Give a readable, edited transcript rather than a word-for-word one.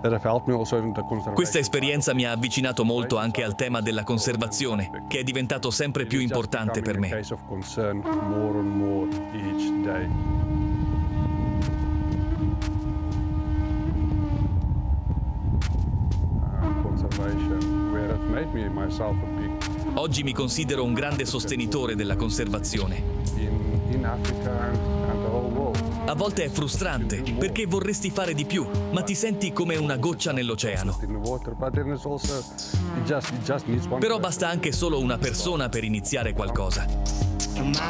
Questa esperienza mi ha avvicinato molto anche al tema della conservazione, che è diventato sempre più importante per me. Oggi mi considero un grande sostenitore della conservazione. A volte è frustrante, perché vorresti fare di più, ma ti senti come una goccia nell'oceano. Però basta anche solo una persona per iniziare qualcosa.